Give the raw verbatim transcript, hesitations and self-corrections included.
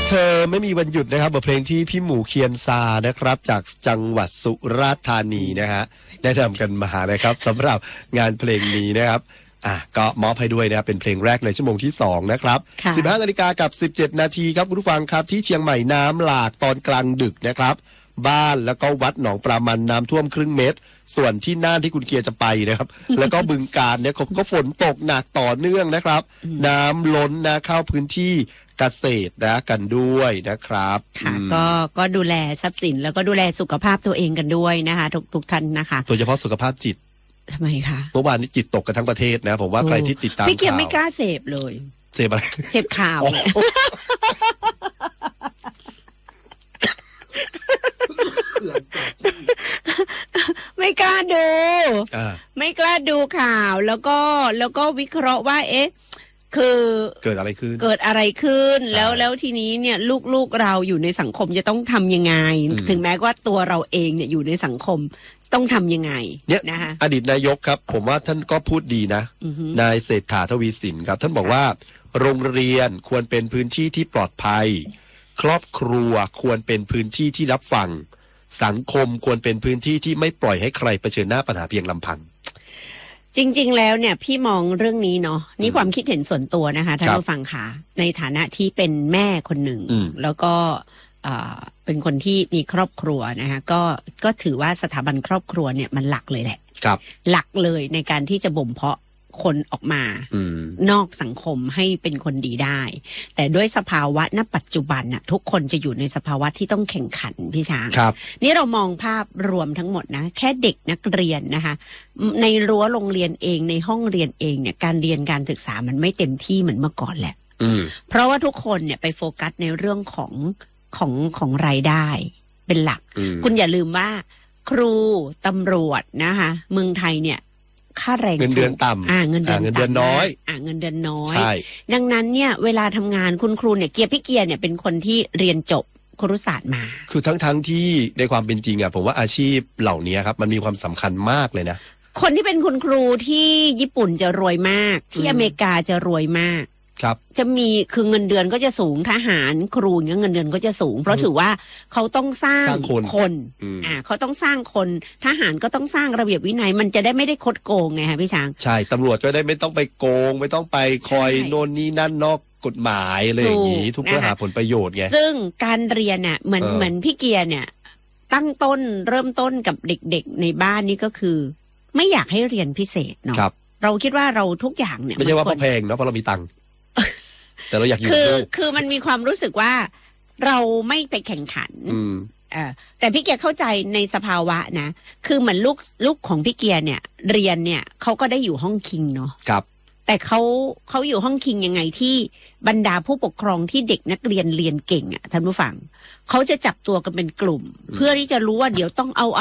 เธอไม่มีวันหยุดนะครับบทเพลงที่พี่หมูเคียนซานะครับจากจังหวัดสุราษฎร์ธานีนะฮะได้นำกันมานะครับสำหรับงานเพลงนี้นะครับอ่ะก็มอบให้ด้วยนะครับเป็นเพลงแรกในชั่วโมงที่สองนะครับ สิบห้านาฬิกากับสิบเจ็ดนาทีครับคุณผู้ฟังครับที่เชียงใหม่น้ำหลากตอนกลางดึกนะครับบ้านแล้วก็วัดหนองปรามันน้ำท่วมครึ่งเมตรส่วนที่น่านที่คุณเกียร์จะไปนะครับ แล้วก็บึงกาฬเนี่ยก็ฝนตกหนักต่อเนื่องนะครับน้ำล้นนะเข้าพื้นที่เกษตรนะกันด้วยนะครับค่ะก็ก็ดูแลทรัพย์สินแล้วก็ดูแลสุขภาพตัวเองกันด้วยนะคะทุกทุกท่านนะคะโดยเฉพาะสุขภาพจิตทำไมคะเมื่อวานนี้จิตตกกันทั้งประเทศนะผมว่าใครที่ติดตามพี่เกียร์ไม่กล้าเสพเลยเสพอะไรเสพข่าวไม่กล้าดูไม่กล้าดูข่าวแล้วก็แล้วก็วิเคราะห์ว่าเอ๊ะคือเกิดอะไรขึ้นเกิดอะไรขึ้นแล้วแล้วทีนี้เนี่ยลูกๆเราอยู่ในสังคมจะต้องทำยังไงถึงแม้ว่าตัวเราเองเนี่ยอยู่ในสังคมต้องทำยังไงเนี่ยนะคะอดีตนายกครับผมว่าท่านก็พูดดีนะนายเศรษฐาทวีสินครับท่านบอกว่าโรงเรียนควรเป็นพื้นที่ที่ปลอดภัยครอบครัวควรเป็นพื้นที่ที่รับฟังสังคมควรเป็นพื้นที่ที่ไม่ปล่อยให้ใครเผชิญหน้าปัญหาเพียงลำพังจริงๆแล้วเนี่ยพี่มองเรื่องนี้เนาะนี่ความคิดเห็นส่วนตัวนะคะท่านผู้ฟังค่ะในฐานะที่เป็นแม่คนหนึ่งแล้วก็เป็นคนที่มีครอบครัวนะคะก็ก็ถือว่าสถาบันครอบครัวเนี่ยมันหลักเลยแหละหลักเลยในการที่จะบ่มเพาะคนออกมานอกสังคมให้เป็นคนดีได้แต่ด้วยสภาวะณปัจจุบันน่ะทุกคนจะอยู่ในสภาวะที่ต้องแข่งขันพี่ช้างนี่เรามองภาพรวมทั้งหมดนะแค่เด็กนักเรียนนะคะในรั้วโรงเรียนเองในห้องเรียนเองเนี่ยการเรียนการศึกษามันไม่เต็มที่เหมือนเมื่อก่อนแหละเพราะว่าทุกคนเนี่ยไปโฟกัสในเรื่องของของของรายได้เป็นหลักคุณอย่าลืมว่าครูตำรวจนะคะเมืองไทยเนี่ยค่าแรงเงินเดือนต่ำอ่าเงินเดือนเงินเดือนน้อยอ่าเงินเดือนน้อยดังนั้นเนี่ยเวลาทำงานคุณครูเนี่ยเกียร์พี่เกียร์เนี่ยเป็นคนที่เรียนจบครุศาสตร์มาคือทั้งทั้งที่ในความเป็นจริงอ่ะผมว่าอาชีพเหล่านี้ครับมันมีความสำคัญมากเลยนะคนที่เป็นคุณครูที่ญี่ปุ่นจะรวยมากที่อเมริกาจะรวยมากครับจะมีคือเงินเดือนก็จะสูงทหารครูเงี้ยเงินเดือนก็จะสูงเพราะถือว่าเขาต้องสร้างคนอ่าเขาต้องสร้างคนทหารก็ต้องสร้างระเบียบวินัยมันจะได้ไม่ได้คดโกงไงคะพี่ช้างใช่ตำรวจก็ได้ไม่ต้องไปโกงไม่ต้องไปคอยโน่นนี่นั่นนอกกฎหมายอะไรอย่างนี้ทุกเพื่อหาผลประโยชน์ไงซึ่งการเรียนเนี่ยเหมือนเหมือนพี่เกียร์เนี่ยตั้งต้นเริ่มต้นกับเด็กๆในบ้านนี่ก็คือไม่อยากให้เรียนพิเศษเนาะเราคิดว่าเราทุกอย่างเนี่ยไม่ใช่ว่าเพราะแพงเนาะเพราะเรามีตังค์แต่เราอยากอยู่คือคือมันมีความรู้สึกว่าเราไม่ไปแข่งขันเออแต่พี่เกียร์เข้าใจในสภาวะนะคือเหมือนลูกลูกของพี่เกียร์เนี่ยเรียนเนี่ยเขาก็ได้อยู่ห้องคิงเนาะครับแต่เขาเขาอยู่ห้องคิงยังไงที่บรรดาผู้ปกครองที่เด็กนักเรียนเรียนเก่งอ่ะท่านผู้ฟังเขาจะจับตัวกันเป็นกลุ่มเพื่อที่จะรู้ว่าเดี๋ยวต้องเอา